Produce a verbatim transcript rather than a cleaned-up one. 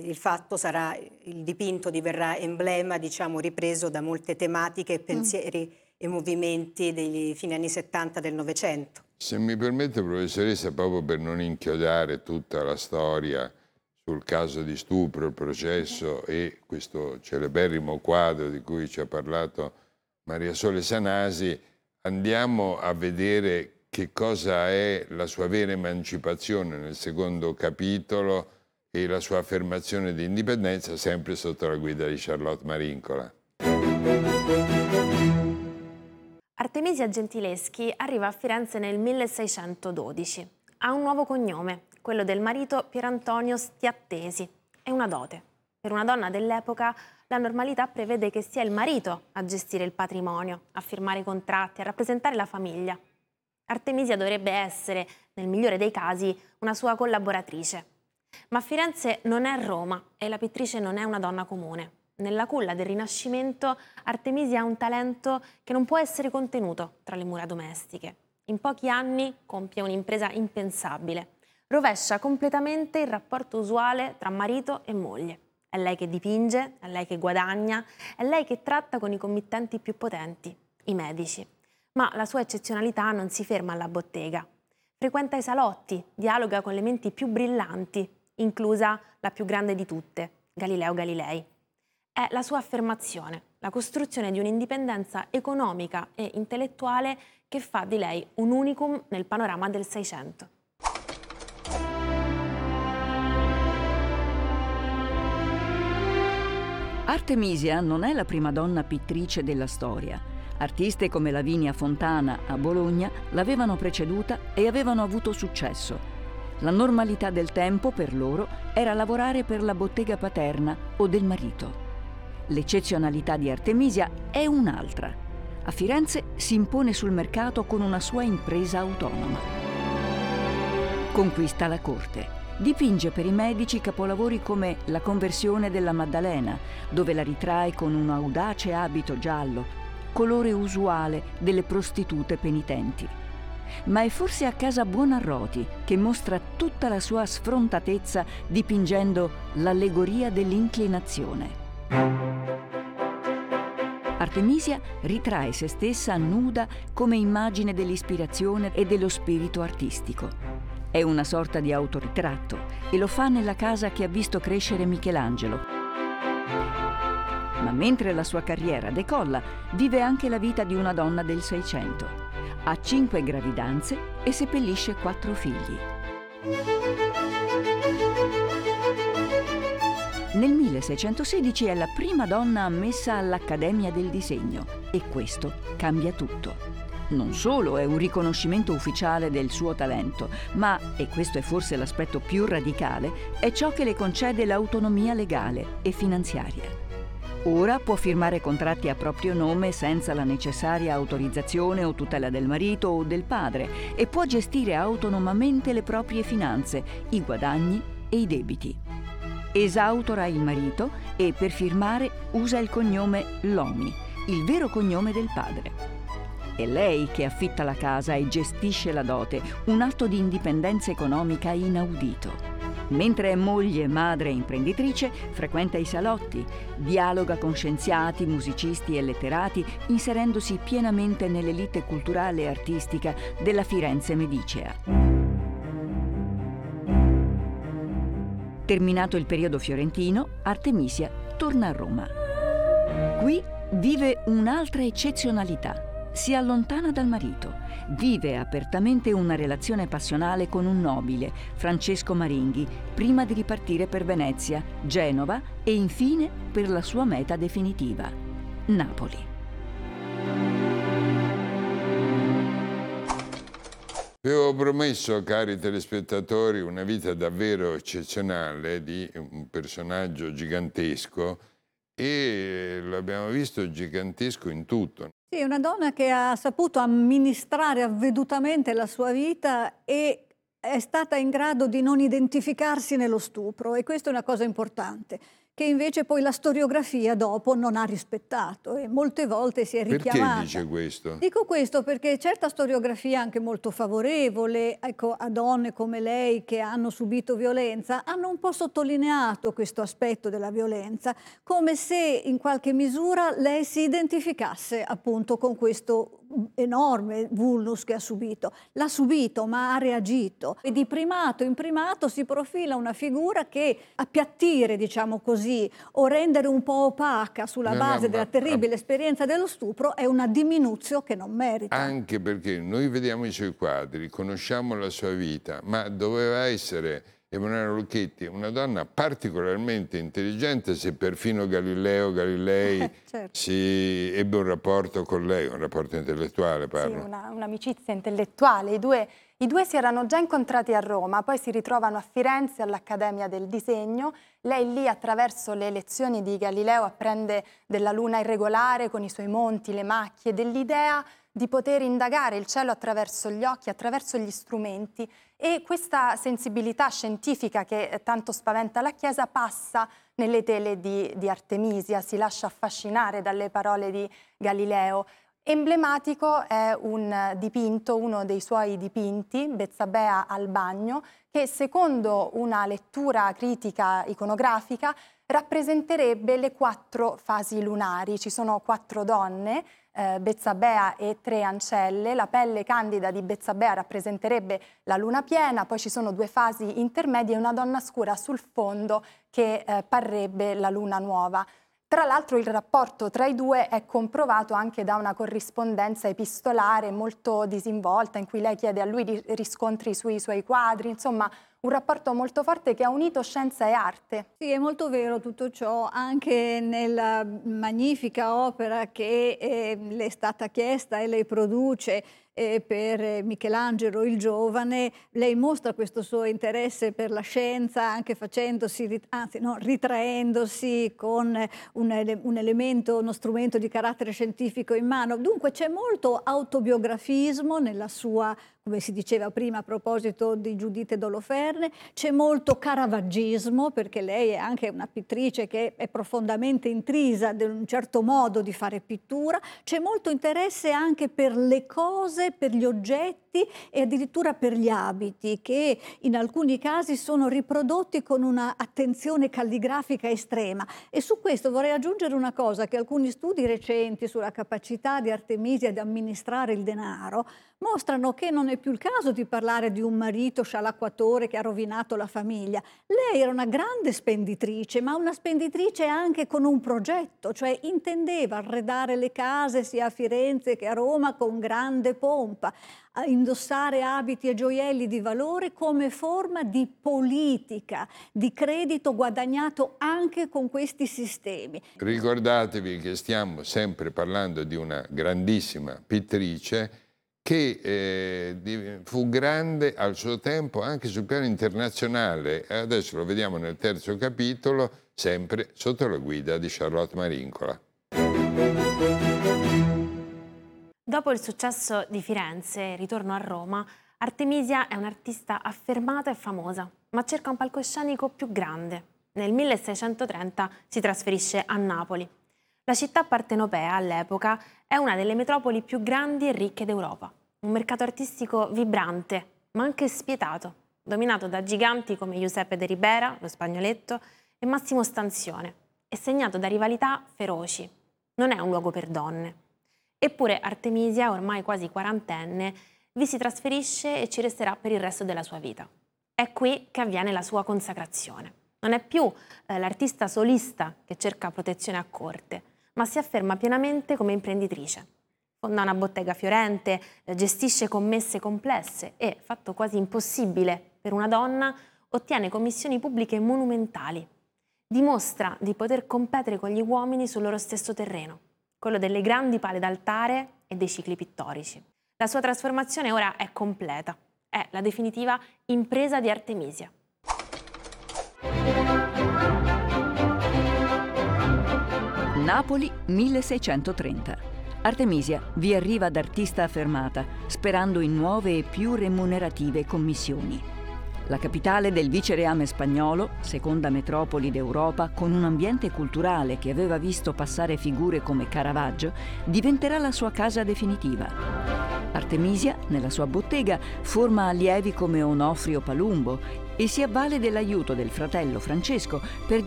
il fatto sarà, il dipinto diverrà emblema, diciamo, ripreso da molte tematiche e pensieri mm. e movimenti degli fine anni settanta del Novecento. Se mi permette, professoressa, proprio per non inchiodare tutta la storia sul caso di stupro, il processo e questo celeberrimo quadro di cui ci ha parlato Maria Sole Sanasi, andiamo a vedere che cosa è la sua vera emancipazione nel secondo capitolo e la sua affermazione di indipendenza, sempre sotto la guida di Charlotte Marincola. Artemisia Gentileschi arriva a Firenze nel milleseicentododici. Ha un nuovo cognome, quello del marito Pierantonio Stiattesi, e una dote. Per una donna dell'epoca la normalità prevede che sia il marito a gestire il patrimonio, a firmare i contratti, a rappresentare la famiglia. Artemisia dovrebbe essere, nel migliore dei casi, una sua collaboratrice. Ma Firenze non è Roma e la pittrice non è una donna comune. Nella culla del Rinascimento Artemisia ha un talento che non può essere contenuto tra le mura domestiche. In pochi anni compie un'impresa impensabile. Rovescia completamente il rapporto usuale tra marito e moglie. È lei che dipinge, è lei che guadagna, è lei che tratta con i committenti più potenti, i medici. Ma la sua eccezionalità non si ferma alla bottega. Frequenta i salotti, dialoga con le menti più brillanti, inclusa la più grande di tutte, Galileo Galilei. È la sua affermazione, la costruzione di un'indipendenza economica e intellettuale che fa di lei un unicum nel panorama del Seicento. Artemisia non è la prima donna pittrice della storia. Artiste come Lavinia Fontana a Bologna l'avevano preceduta e avevano avuto successo. La normalità del tempo per loro era lavorare per la bottega paterna o del marito. L'eccezionalità di Artemisia è un'altra. A Firenze si impone sul mercato con una sua impresa autonoma. Conquista la corte. Dipinge per i medici capolavori come La conversione della Maddalena, dove la ritrae con un audace abito giallo, colore usuale delle prostitute penitenti. Ma è forse a casa Buonarroti che mostra tutta la sua sfrontatezza dipingendo l'allegoria dell'inclinazione. Artemisia ritrae se stessa nuda come immagine dell'ispirazione e dello spirito artistico. È una sorta di autoritratto e lo fa nella casa che ha visto crescere Michelangelo. Ma mentre la sua carriera decolla, vive anche la vita di una donna del Seicento. Ha cinque gravidanze e seppellisce quattro figli. Nel milleseicentosedici è la prima donna ammessa all'Accademia del Disegno e questo cambia tutto. Non solo è un riconoscimento ufficiale del suo talento, ma, e questo è forse l'aspetto più radicale, è ciò che le concede l'autonomia legale e finanziaria. Ora può firmare contratti a proprio nome senza la necessaria autorizzazione o tutela del marito o del padre e può gestire autonomamente le proprie finanze, i guadagni e i debiti. Esautora il marito e per firmare usa il cognome Lomi, il vero cognome del padre. È lei che affitta la casa e gestisce la dote, un atto di indipendenza economica inaudito. Mentre è moglie, madre e imprenditrice, frequenta i salotti, dialoga con scienziati, musicisti e letterati, inserendosi pienamente nell'elite culturale e artistica della Firenze medicea. Terminato il periodo fiorentino, Artemisia torna a Roma. Qui vive un'altra eccezionalità. Si allontana dal marito, vive apertamente una relazione passionale con un nobile, Francesco Maringhi, prima di ripartire per Venezia, Genova e infine per la sua meta definitiva, Napoli. Vi avevo promesso, cari telespettatori, una vita davvero eccezionale di un personaggio gigantesco e l'abbiamo visto gigantesco in tutto. Sì, una donna che ha saputo amministrare avvedutamente la sua vita e è stata in grado di non identificarsi nello stupro, e questa è una cosa importante. che invece poi la storiografia dopo non ha rispettato e molte volte si è richiamata. Perché dice questo? Dico questo perché certa storiografia, anche molto favorevole, ecco, a donne come lei che hanno subito violenza, hanno un po' sottolineato questo aspetto della violenza, come se in qualche misura lei si identificasse appunto con questo enorme vulnus che ha subito. L'ha subito, ma ha reagito. E di primato in primato si profila una figura che appiattire, diciamo così, o rendere un po' opaca sulla No, base no, della ma- terribile esperienza dello stupro è una diminuzio che non merita. Anche perché noi vediamo i suoi quadri, conosciamo la sua vita, ma doveva essere Emanuela Lucchetti una donna particolarmente intelligente, se perfino Galileo Galilei Eh, certo. si ebbe un rapporto con lei, un rapporto intellettuale parlo. Sì, una- un'amicizia intellettuale. I due, I due si erano già incontrati a Roma, poi si ritrovano a Firenze all'Accademia del Disegno. Lei lì, attraverso le lezioni di Galileo, apprende della luna irregolare con i suoi monti, le macchie, dell'idea di poter indagare il cielo attraverso gli occhi, attraverso gli strumenti, e questa sensibilità scientifica che tanto spaventa la Chiesa passa nelle tele di, di Artemisia, si lascia affascinare dalle parole di Galileo. Emblematico è un dipinto, uno dei suoi dipinti, Bezzabea al bagno, che secondo una lettura critica iconografica rappresenterebbe le quattro fasi lunari. Ci sono quattro donne, eh, Bezzabea e tre ancelle. La pelle candida di Bezzabea rappresenterebbe la luna piena, poi ci sono due fasi intermedie e una donna scura sul fondo che eh, parrebbe la luna nuova. Tra l'altro il rapporto tra i due è comprovato anche da una corrispondenza epistolare molto disinvolta, in cui lei chiede a lui di riscontri sui suoi quadri, insomma un rapporto molto forte che ha unito scienza e arte. Sì, è molto vero tutto ciò, anche nella magnifica opera che eh, le è stata chiesta e lei produce eh, per Michelangelo il Giovane. Lei mostra questo suo interesse per la scienza, anche facendosi, anzi no, ritraendosi con un, ele un elemento, uno strumento di carattere scientifico in mano. Dunque c'è molto autobiografismo nella sua, come si diceva prima a proposito di Giuditte d'Oloferne, c'è molto caravaggismo, perché lei è anche una pittrice che è profondamente intrisa di un certo modo di fare pittura, c'è molto interesse anche per le cose, per gli oggetti e addirittura per gli abiti, che in alcuni casi sono riprodotti con una attenzione calligrafica estrema. E su questo vorrei aggiungere una cosa, che alcuni studi recenti sulla capacità di Artemisia di amministrare il denaro mostrano che non è più il caso di parlare di un marito scialacquatore che ha rovinato la famiglia. Lei era una grande spenditrice, ma una spenditrice anche con un progetto, cioè intendeva arredare le case sia a Firenze che a Roma con grande pompa, a indossare abiti e gioielli di valore come forma di politica, di credito guadagnato anche con questi sistemi. Ricordatevi che stiamo sempre parlando di una grandissima pittrice che eh, fu grande al suo tempo anche sul piano internazionale. Adesso lo vediamo nel terzo capitolo, sempre sotto la guida di Charlotte Marincola. Dopo il successo di Firenze e il ritorno a Roma, Artemisia è un'artista affermata e famosa, ma cerca un palcoscenico più grande. Nel milleseicentotrenta si trasferisce a Napoli. La città partenopea all'epoca è una delle metropoli più grandi e ricche d'Europa. Un mercato artistico vibrante, ma anche spietato, dominato da giganti come Giuseppe de Ribera, lo Spagnoletto, e Massimo Stanzione, e segnato da rivalità feroci. Non è un luogo per donne. Eppure Artemisia, ormai quasi quarantenne, vi si trasferisce e ci resterà per il resto della sua vita. È qui che avviene la sua consacrazione. Non è più eh, l'artista solista che cerca protezione a corte, ma si afferma pienamente come imprenditrice. Fonda una bottega fiorente, eh, gestisce commesse complesse e, fatto quasi impossibile per una donna, ottiene commissioni pubbliche monumentali. Dimostra di poter competere con gli uomini sul loro stesso terreno, quello delle grandi pale d'altare e dei cicli pittorici. La sua trasformazione ora è completa, è la definitiva impresa di Artemisia. Napoli milleseicentotrenta. Artemisia vi arriva ad artista affermata, sperando in nuove e più remunerative commissioni. La capitale del vicereame spagnolo, seconda metropoli d'Europa, con un ambiente culturale che aveva visto passare figure come Caravaggio, diventerà la sua casa definitiva. Artemisia, nella sua bottega, forma allievi come Onofrio Palumbo e si avvale dell'aiuto del fratello Francesco per